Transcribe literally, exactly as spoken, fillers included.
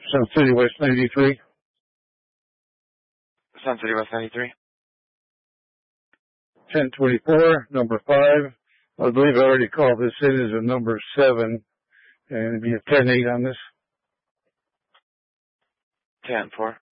Sun City West ninety-three. Sun City West ninety-three. ten twenty-four, number five. I believe I already called this in as a number seven, and it'd be a ten eight on this. ten four.